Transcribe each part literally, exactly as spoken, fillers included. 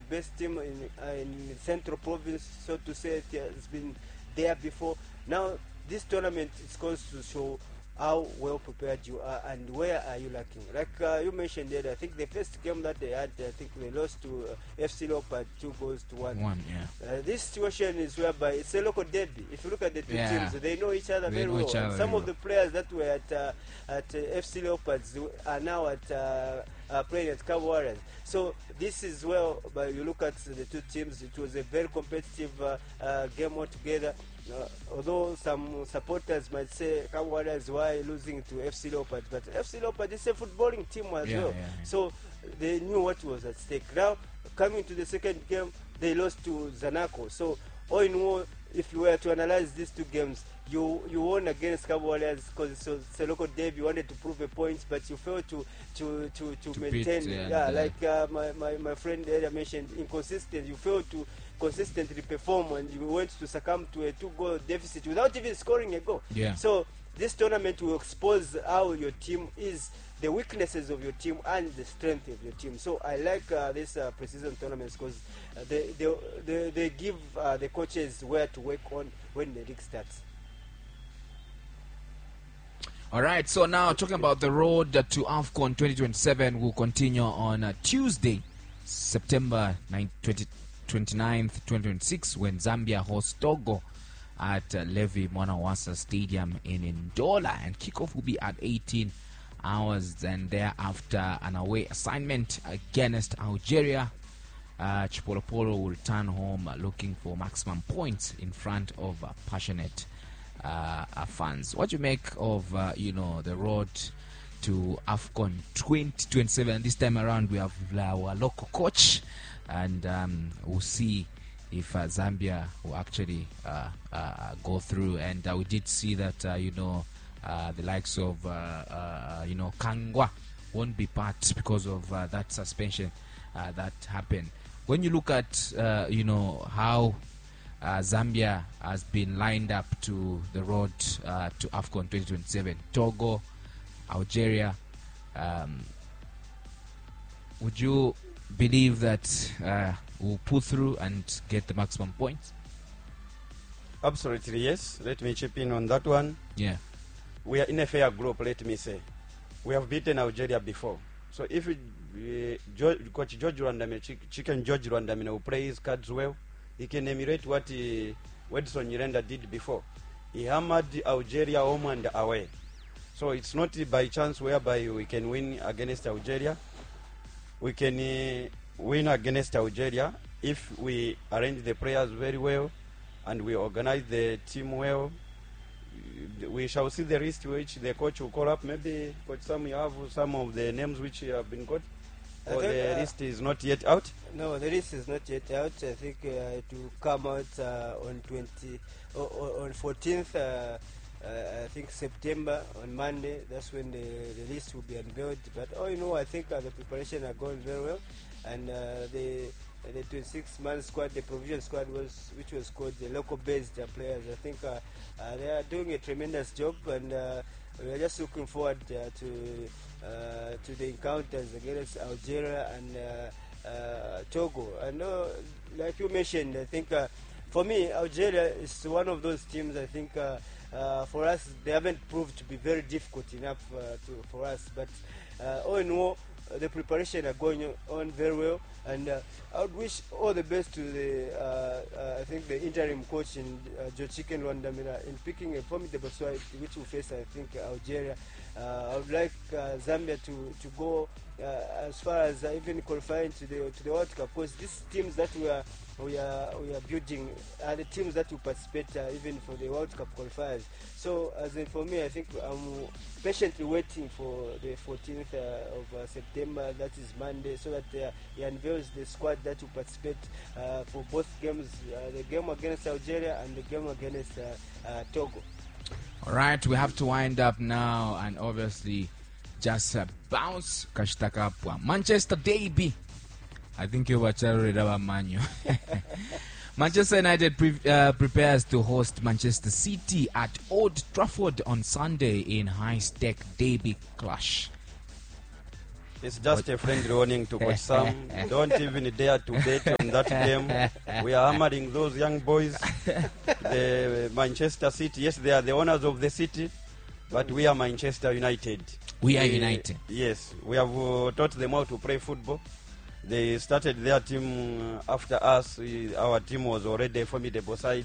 best team in uh, in Central Province, so to say. It has been there before. Now this tournament is going to show how well prepared you are and where are you lacking. Like uh, you mentioned there, I think the first game that they had, I think they lost to uh, F C Leopard two goals to one. One, yeah. Uh, this situation is whereby it's a local derby. If you look at the two Yeah. teams, they know each other They very know well. each And other some very of the players that were at uh, at uh, F C Leopards are now at uh, uh, playing at Cabo Warriors. So this is well, but you look at the two teams, it was a very competitive uh, uh, game altogether. Uh, although some supporters might say Cabo Warriors why losing to F C Leopards, but F C Leopards is a footballing team as Yeah, well. yeah, yeah. So they knew what was at stake. Now coming to the second game, they lost to Zanaco. So all in all, if you were to analyze these two games, you you won against Cabo Warriors because it's, it's a local derby. You wanted to prove a point, but you failed to to to, to, To maintain. beat, uh, yeah, the- like uh, my, my my friend earlier mentioned, inconsistent. You failed to consistently perform, and you went to succumb to a two-goal deficit without even scoring a goal. Yeah. So this tournament will expose how your team is, the weaknesses of your team and the strength of your team. So I like uh, this uh, pre-season tournaments because uh, they, they, they, they give uh, the coaches where to work on when the league starts. All right, so now talking about the road to AFCON twenty twenty-seven will continue on uh, Tuesday, September ninth, twenty, twenty-ninth, twenty twenty-six, when Zambia hosts Togo at uh, Levi Mwanawasa Stadium in Ndola, and kickoff will be at eighteen hours, and thereafter an away assignment against Algeria. Uh, Chipolopolo will return home uh, looking for maximum points in front of uh, passionate uh, uh, fans. What do you make of uh, you know the road to AFCON twenty twenty-seven? This time around we have our local coach, and um, we'll see if uh, Zambia will actually uh, uh, go through. And uh, we did see that uh, you know uh, the likes of uh, uh, you know Kangwa won't be part because of uh, that suspension uh, that happened. When you look at uh, you know how uh, Zambia has been lined up to the road uh, to AFCON twenty twenty-seven, Togo, Algeria, um, would you believe that uh, we'll pull through and get the maximum points? Absolutely, yes. Let me chip in on that one. Yeah. We are in a fair group, let me say. We have beaten Algeria before. So if we, uh, George, Coach George Rwandamina, Chick- Chicken George Rwandamina will play his cards well, he can emulate what uh, Wedson Nyirenda did before. He hammered Algeria home and away. So it's not by chance whereby we can win against Algeria. We can uh, win against Algeria if we arrange the players very well and we organize the team well. We shall see the list which the coach will call up. Maybe Coach Sam, you have some of the names which have been got, I or think, the uh, list is not yet out. No, the list is not yet out. I think uh, it will come out uh, on twenty, o- o- on fourteenth. Uh, uh, I think September on Monday. That's when the, the list will be unveiled. But all in all, I think uh, the preparation are going very well, and uh, the the twenty-six man squad, the provision squad was which was called the local based uh, players. I think uh, uh, they are doing a tremendous job, and uh, we are just looking forward uh, to uh, to the encounters against Algeria and uh, uh, Togo. I know, like you mentioned, I think uh, for me, Algeria is one of those teams. I think uh, uh, for us, they haven't proved to be very difficult enough uh, to, for us. But uh, all in all, uh, the preparation are going on very well, and uh, I would wish all the best to the uh, uh, I think the interim coach in uh, Joe Chicken Rwandamina in picking a formidable side which will face I think Algeria. Uh, I would like uh, Zambia to to go uh, as far as uh, even qualifying to the to the World Cup, because these teams that we are we are we are building are the teams that will participate uh, even for the World Cup qualifiers. So as in for me, I think I'm patiently waiting for the fourteenth uh, of uh, September, that is Monday, so that uh, he unveils the squad that will participate uh, for both games, uh, the game against Algeria and the game against uh, uh, Togo. All right, we have to wind up now, and obviously just uh, bounce kashtaka pwa Manchester derby. I think you were already about Manu. Manchester United pre- uh, prepares to host Manchester City at Old Trafford on Sunday in high-stake derby clash. It's just a friendly warning to Coach Sam. Don't even dare to bet on that game. We are hammering those young boys. The Manchester City, yes, they are the owners of the city, but we are Manchester United. We are We- united. Yes, we have uh, taught them how to play football. They started their team uh, after us. We, our team was already a formidable side.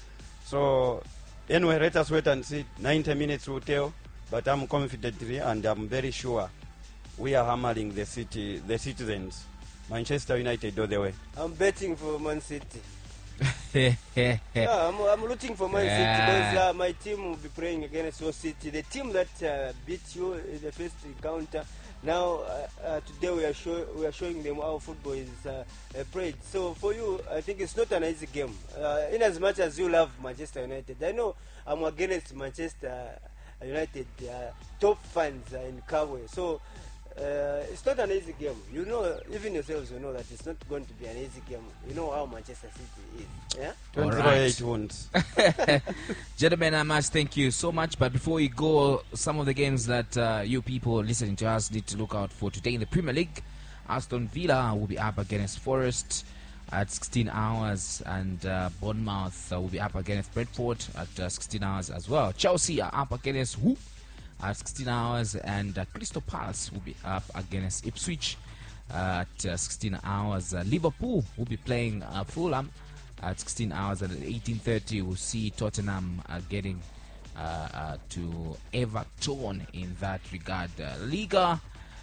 So, anyway, let us wait and see. ninety minutes will tell, but I'm confidently and I'm very sure we are hammering the city, the citizens. Manchester United all the way. I'm betting for Man City. Yeah. Yeah, I'm, I'm rooting for Man Yeah. City because uh, my team will be playing against your City, the team that uh, beat you in the first encounter. Now, uh, uh, today we are, show, we are showing them how football is uh, uh, played. So for you, I think it's not an easy game. Uh, in as much as you love Manchester United, I know I'm against Manchester United uh, top fans uh, in Kawe. So uh, it's not an easy game. You know, even yourselves, you know that it's not going to be an easy game. You know how Manchester City is. Yeah. All twenty-eight right. wounds. Gentlemen, I must thank you so much. But before we go, some of the games that uh, you people listening to us need to look out for today in the Premier League. Aston Villa will be up against Forest at sixteen hours, and uh, Bournemouth uh, will be up against Brentford at uh, sixteen hours as well. Chelsea are up against who at sixteen hours, and uh, Crystal Palace will be up against Ipswich uh, at uh, sixteen hours. Uh, Liverpool will be playing uh, Fulham at sixteen hours, and at eighteen thirty we'll see Tottenham uh, getting uh, uh, to Everton in that regard. Uh, Liga,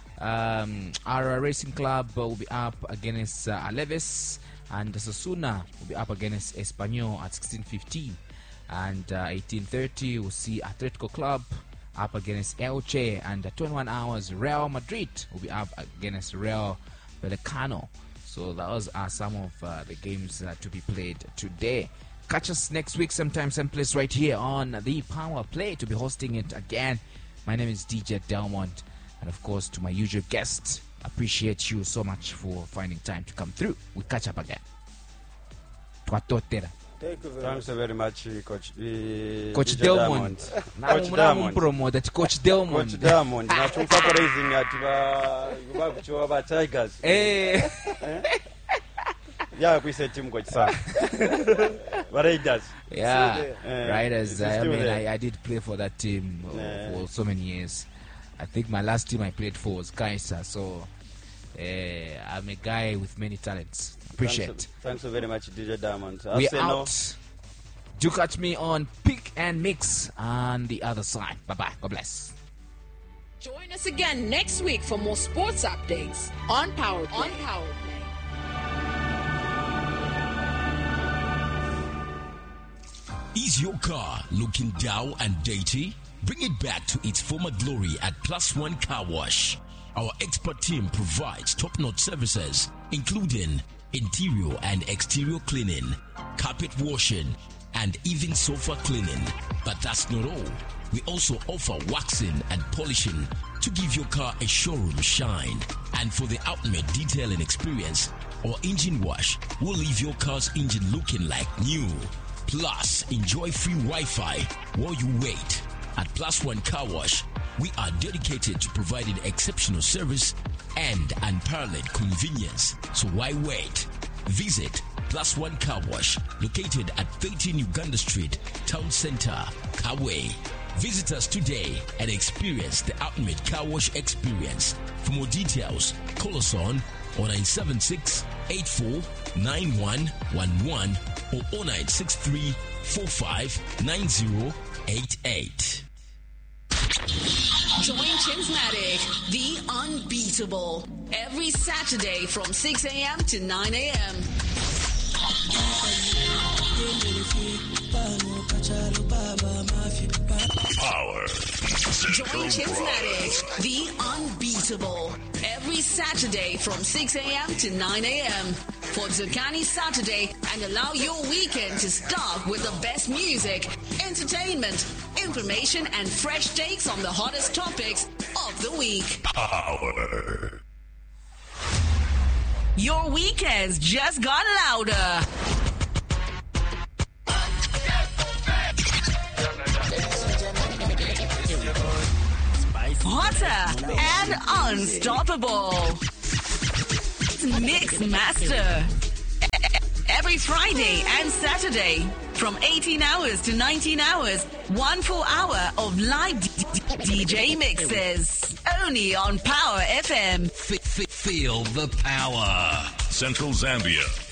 um, our Racing Club uh, will be up against uh, Alaves, and Sasuna will be up against Espanyol at sixteen fifteen, and uh, eighteen thirty we'll see Atletico Club up against Elche, and at twenty-one hours Real Madrid will be up against Real Vallecano. So those are some of uh, the games uh, to be played today. Catch us next week sometime, same place right here on the Power Play to be hosting it again. My name is D J Delmont, and of course to my usual guest, appreciate you so much for finding time to come through. We catch up again. Twatotera. Thank you very Thanks much. very much, Coach. uh, Coach D J Delmont. Coach Diamond. Promo that Coach Delmont. Coach Diamond. Natumfa praising ati ba bakuchowa ba Tigers. Eh. Yeah, we said team Coach Sam. But he does. Yeah, Still there. right. As It's I still mean, there. I, I did play for that team uh, Yeah. for so many years. I think my last team I played for was Kaiser. So uh, I'm a guy with many talents. Appreciate. Thanks, thanks very much, D J Diamond. We're Arsenal, out. Do catch me on Pick and Mix on the other side. Bye bye. God bless. Join us again next week for more sports updates on Power Play. On Power Play. Is your car looking dull and dirty? Bring it back to its former glory at Plus One Car Wash. Our expert team provides top-notch services, including interior and exterior cleaning, carpet washing, and even sofa cleaning. But that's not all. We also offer waxing and polishing to give your car a showroom shine. And for the ultimate detailing experience, our engine wash will leave your car's engine looking like new. Plus, enjoy free Wi-Fi while you wait. At Plus One Car Wash, we are dedicated to providing exceptional service and unparalleled convenience. So why wait? Visit Plus One Car Wash, located at thirteen Uganda Street, Town Center, Kawe. Visit us today and experience the ultimate car wash experience. For more details, call us on oh nine seven six, eight four nine one one one or oh nine six three, four five nine zero eight eight. Join Chinsmatic, the unbeatable, every Saturday from six a.m. to nine a.m. Power. Join Chinsmatic, the unbeatable, every Saturday from six a.m. to nine a.m. for Zukani Saturday, and allow your weekend to start with the best music, entertainment, information, and fresh takes on the hottest topics of the week. Power. Your weekends just got louder. hotter, and unstoppable. Mix Master. Every Friday and Saturday from eighteen hours to nineteen hours, one full hour of live d- d- DJ mixes. Only on Power F M. F- f- feel the power. Central Zambia.